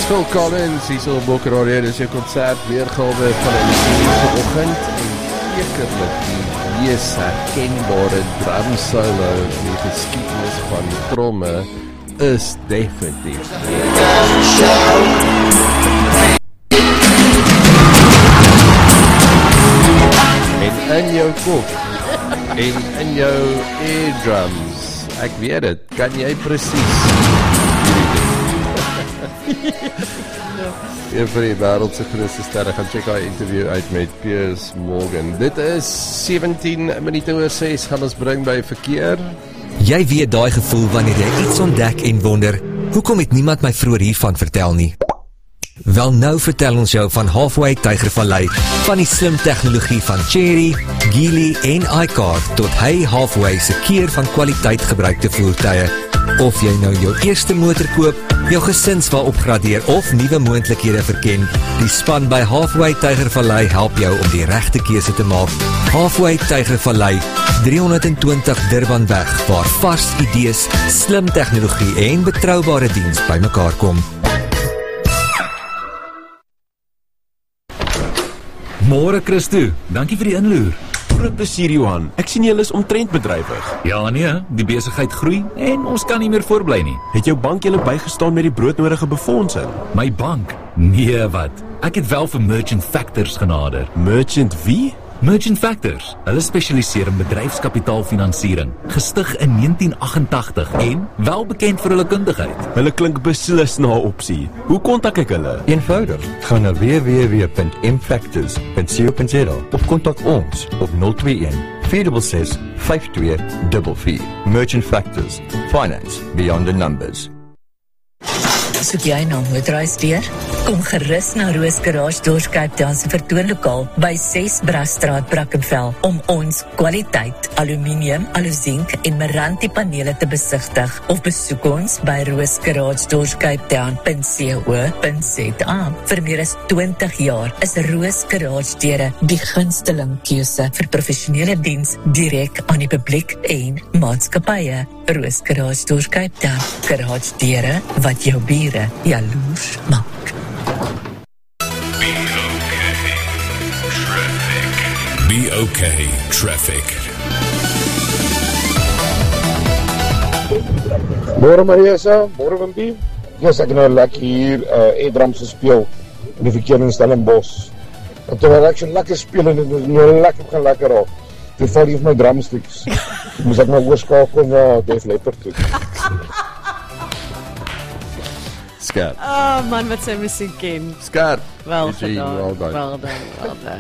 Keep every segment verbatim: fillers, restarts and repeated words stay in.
Phil Collins, hier so op Bokker Radio, dis jou concert weergawe van een vanoggend en sekerlik die mees herkenbare drum solo in die geskiedenis van tromme is definitief en in jou kop en in jou eardrums, ek weet het, kan jy presies een van die wereldse grootste sterre, gaan check haar interview uit met Piers Morgan. Dit is sewentien minute oor ses, gaan ons bring by verkeer. Jy weet daai gevoel wanneer jy iets ontdek en wonder, hoekom het niemand my vroeër hiervan vertel nie? Wel nou vertel ons jou van Halfway Tygervallei, van die slim tegnologie van Chery, Geely en iCar tot hy Halfway se keer van kwaliteit gebruikte voertuie. Of jy nou jou eerste motor koop, jou gesinswa opgradeer of nuwe moontlikhede verken, die span by Halfway Tygervallei help jou om die regte keuse te maak. Halfway Tygervallei, driehonderdtwintig Durbanweg, waar vars idees, slim tegnologie en betroubare diens by mekaar kom. Môre Christo, dankie vir die inloer. Groot plesier Johan, ek sien julle is omtrent bedrywig. Ja nee, die besigheid groei en ons kan nie meer voorbly nie. Het jou bank julle bygestaan met die broodnodige befondsing? My bank? Nee wat, ek het wel vir Merchant Factors genader. Merchant wie? Merchant Factors, hulle spesialiseer in bedryfskapitaalfinansiering, gestig in negentien agt-en-tagtig en wel bekend vir hulle kundigheid. Hulle klink beslis na 'n opsie. Hoe kontak ek hulle? Eenvoudig, gaan na w w w punt m factors punt co punt za of kontak ons op nul twee een, vier ses ses, vyf twee vier vier. Merchant Factors, finance beyond the numbers. Soek jy nou motorhuisdeur? Kom gerus na Roos Garage Doors Cape Town se vertoonlokaal by ses Brasstraat, Brackenfell om ons kwaliteit aluminium, aluzink en Meranti panele te besigtig of besoek ons by roos garage doors cape town punt co punt za. Vir meer as twintig jaar is Roos Garage Deure die gunsteling keuse vir professionele diens direk aan die publiek en maatskappye. Roos Garage Doors Cape Town, garage deure wat jou bure jaloers maak. Be okay, traffic. Môre Marisa, môre Wimpie. Yes, ek nou lekker hier uh, E-drums gespeel in die verkeer in Stellenbosch. En terwyl ek so lekker speel en het nou lekker gaan lekker op. Toe val die van my drumsticks. Moes ek my oorskakel na Def Leppard toe. Skerp. Oh man, wat sy musiek ken. Skerp. Wel Eugene, gedaan, well done. well done, well done.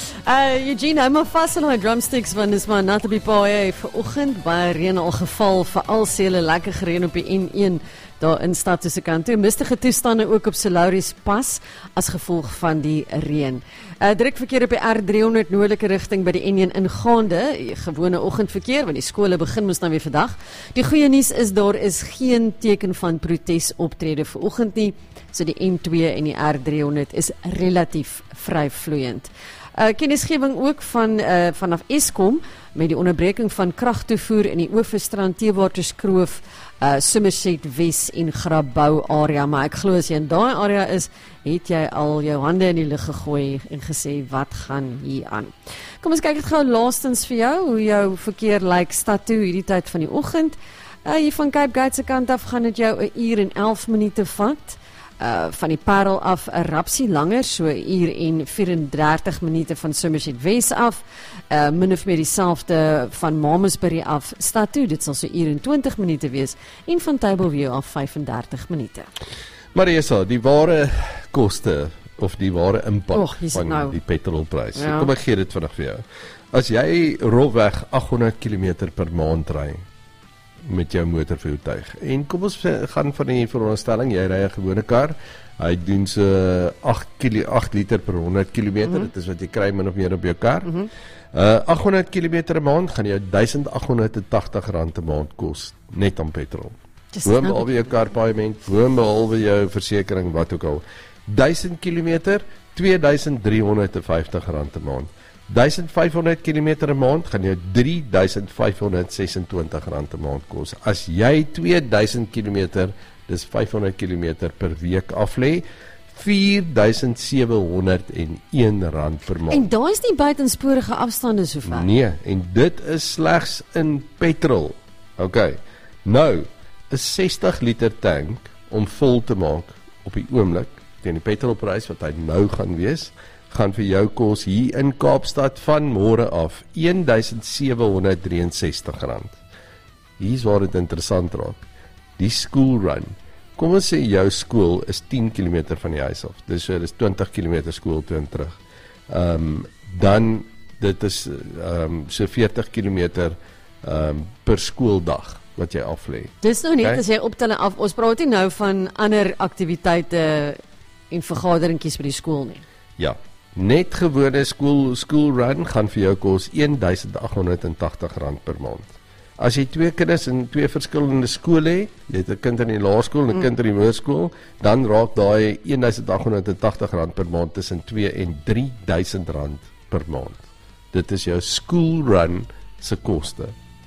Uh, Eugene, hou maar vas in die drumsticks, want dis maar nat op die paai. Vanoggend baie reën al geval, veral sê hulle lekker gereën op die N een daar in stad tussen kant toe. Mistige toestande ook op Solaris Pas as gevolg van die reën. Uh, druk verkeer op die R driehonderd noordelike rigting by die N een ingaande, gewone oggendverkeer, want die skole begin mos nou weer vandag. Die goeie nuus is daar is geen teken van protes optrede vanoggend nie, so die N twee en die R driehonderd is relatief vryvloeiend. Uh, kennisgewing ook van uh, vanaf Eskom met die onderbreking van kragtoevoer in die Oeverstrand, Theewaterskloof, uh, Somerset Wes en Grabouw area, maar ek glo as jy in daai area is, het jy al jou hande in die lug gegooi en gesê, wat gaan hier aan? Kom ons kyk het gou laastens vir jou, hoe jou verkeer lyk stad toe hierdie tyd van die oggend. Uh, hier van Cape Gate se kant af gaan dit jou een uur en elf minute vat. Uh, van die Parel af 'n rapsie langer, so een uur en vyf-en-dertig minute van Somerset Wes af, uh, min of meer dieselfde van Mamasbury af stad toe, dit sal so een uur en twintig minute wees, en van Tableview af vyf-en-dertig minute. Marisa, die ware koste, of die ware impak Och, van nou. die petrolprys, Ja. kom ek gee dit vandag vir jou. As jy rolweg achthonderd kilometer per maand ry, met jou motorvoertuig. En kom ons gaan van die veronderstelling, jy ry 'n gewone kar, hy doen so agt liter per honderd kilometer, mm -hmm. dit is wat jy kry min of meer op jou kar. Mm -hmm. uh, achthonderd kilometer 'n maand gaan jou duisend agthonderd en tagtig rand 'n maand kos, net aan petrol. Boom behalwe jou karpaaiement, boom behalwe jou versekering, wat ook al. duisend kilometer, twee duisend driehonderd en vyftig rand 'n maand. duisend vyfhonderd kilometer 'n maand gaan jou drie duisend vyfhonderd sesentwintig rand 'n maand kos. As jy twee duisend kilometer dis vyfhonderd kilometer per week af lê, vier duisend sewe honderd en een rand per maand. En daar is nie buitensporige afstande so ver. Nee, en dit is slegs in petrol. OK. Nou, 'n sestig liter tank om vol te maak op die oomblik teen die petrolprys wat hy nou gaan wees, gaan vir jou kos hier in Kaapstad van môre af een duisend sewe honderd drieënsestig rand. Hier's waar dit interessant raak. Die school run. Kom ons sê jou skool is tien kilometer van die huis af. Dis so dis twintig kilometer skool toe en terug. Ehm um, dan dit is ehm um, so veertig kilometer ehm um, per skooldag wat jy af lê. Dis nou net Okay? as jy optel en af. Ons praat nie nou van ander aktiwiteite en vergaderingkies by die skool nie. Ja. Net gewone school school run gaan vir jou kos een duisend agt honderd tagtig rand per maand. As jy twee kinders in twee verskillende skole het, jy het 'n kind in die laerskool en 'n kind in die hoërskool, dan raak daai een duisend agt honderd tagtig rand per maand tussen twee en drie duisend rand per maand. Dit is jou school run se koste.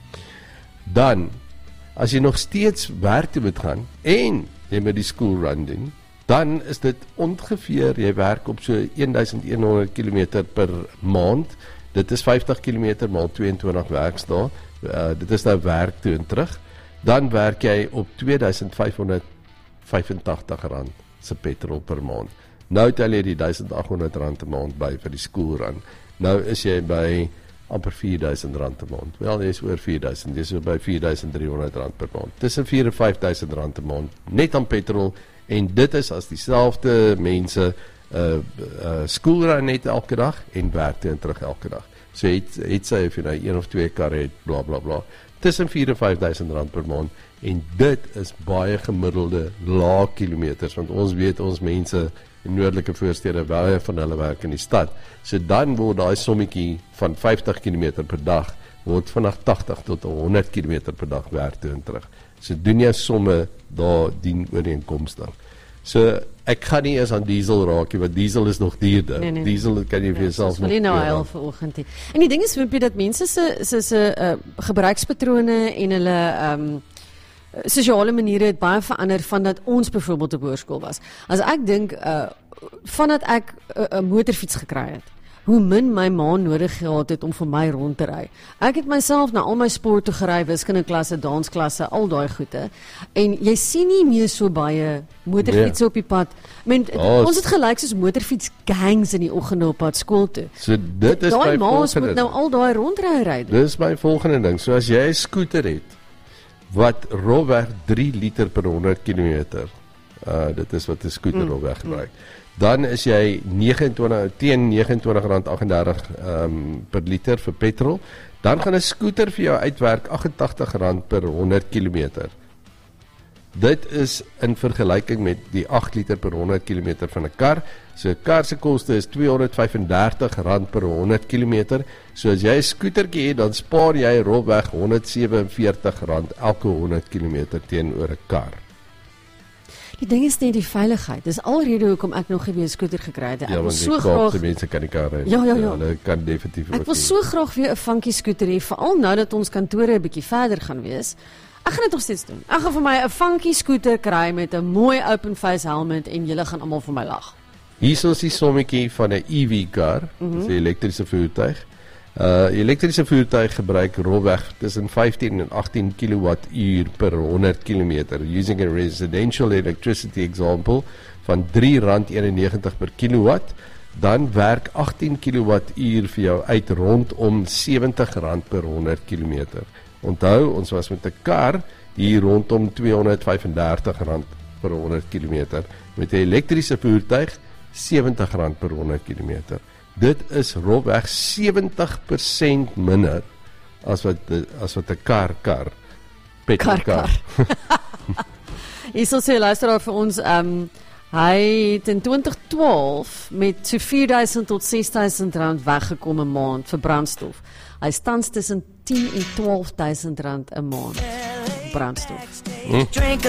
Dan, as jy nog steeds werk toe moet gaan en jy moet die school run doen, dan is dit ongeveer, jy werk op so een duisend een honderd kilometer per maand. Dit is vyftig kilometer maal twee en twintig werksdae. Uh, dit is nou werk toe en terug. Dan werk jy op twee duisend vyf honderd vyfentagtig rand se petrol per maand. Nou tel jy die duisend agt honderd rand per maand by vir die school run. Nou is jy by amper vier duisend rand per maand. Wel, jy is oor vier duisend, jy is by vier duisend drie honderd rand per maand. Tussen vier en vyf duisend rand per maand net aan petrol, en dit is as dieselfde mense uh, uh, school run net elke dag en werk toe en terug elke dag. So het, het sy of jy nou een of twee karre het, bla bla bla, tussen vier en vyf duisend rand per maand, en dit is baie gemiddelde lae kilometers, want ons weet ons mense in noordelike voorstede, baie van hulle werk in die stad, so dan word daai sommetjie van vyftig kilometer per dag, word vanaf tagtig tot honderd kilometer per dag werk toe en terug. So doen jy somme daar dien ooreenkomstig. So ek gaan nie eens aan diesel raak nie, want diesel is nog duurder. Nee, nee. Diesel kan jy vir jouself nog nie nou huil vanoggend nie. En die ding is Wimpie dat mense se se se uh, gebruikspatrone en hulle ehm um, sosiale maniere het baie verander van dat ons byvoorbeeld op hoërskool was. As ek dink uh, vandat ek 'n uh, motorfiets gekry het, hoe min my ma nodig gehad het om vir my rond te ry. Ek het myself na al my sport toe gery, wiskundeklasse, dansklasse, al daai goede. En jy sien nie meer so baie motorfietsse nee. op die pad. I mean, oh, ons het gelyk soos motorfiets gangs in die oggende op pad skool toe. So dit is daai my ma's volgende. Moet nou al daai rondry ry. Dis my volgende ding. So as jy 'n skooter het wat rolweg drie liter per honderd kilometer, uh, dit is wat 'n skooter mm. rolweg gebruik. Mm. Dan is jy negenentwintig teen negenentwintig rand agtendertig um, per liter vir petrol. Dan gaan 'n skooter vir jou uitwerk agt en tagtig rand per honderd kilometer. Dit is in vergelyking met die agt liter per honderd kilometer van 'n kar. So 'n kar se koste is tweehonderd vyfendertig rand per honderd kilometer. So as jy 'n skootertjie het, dan spaar jy rolweg honderd sewenveertig rand elke honderd kilometer teenoor 'n kar. Die ding is net die veiligheid. Dis alrede hoekom ek nog nie 'n skooter gekry het. Ek ja, wil want so die graag mense kan die kar ry. Ja, ja, ja. Hulle kan definitief Ek wil so graag weer 'n funky skooter hê, veral nou dat ons kantore 'n bietjie verder gaan wees. Ek gaan dit nog steeds doen. Ek gaan vir my 'n funky skooter kry met 'n mooi open face helmet en julle gaan almal vir my lag. Hier is die sommetjie van 'n E V kar, mm-hmm. dis 'n elektriese voertuig. Uh elektriese voertuig gebruik rolweg tussen vyftien en agttien kilowattuur per honderd kilometer. Using a residential electricity example van drie rand eenennegentig per kilowatt, dan werk agttien kilowattuur vir jou uit rondom sewentig rand per honderd kilometer. Onthou, ons was met 'n kar hier rondom tweehonderd vyfendertig rand per honderd kilometer. Met 'n elektriese voertuig sewentig rand per honderd kilometer. Dit is rolweg sewentig persent minder as wat as wat 'n kar kar petrolkar. Hier sal sê luisteraar vir ons um, hy het in twintig twaalf met so vier duisend tot ses duisend rand weggekom 'n maand vir brandstof. Hy staan tussen tien en twaalf duisend rand 'n maand brandstof. Hm.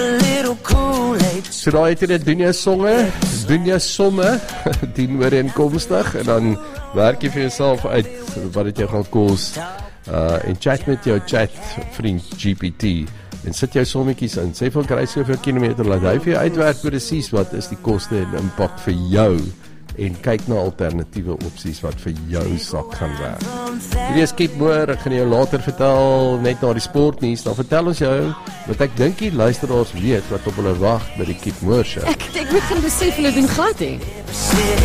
So daai het jy dit doen jy songe, doen jy somme, dien ooreenkomstig en dan werk jy vir jouself uit wat dit jou gaan kos uh, en chat met jou chat vriend G P T en sit jou sommetjies in. Sê vir kry soveel kilometer, laat hy vir jou uitwerk presies wat is die koste en impak vir jou en kyk na alternatiewe opsies wat vir jou sak gaan werk. Hierdie is Kit Moore, ek gaan jou later vertel net na die sportnuus, dan vertel ons jou wat ek dink die luisteraars weet wat op hulle wag by die Kit Moore show. Ek ek begin besef hulle doen glad hè.